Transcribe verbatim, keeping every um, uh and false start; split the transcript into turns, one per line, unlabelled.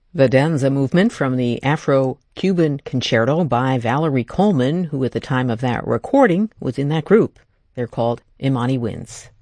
The Danza movement from the Afro-Cuban Concerto by Valerie Coleman, who at the time of that recording was in that group. They're called Imani Winds.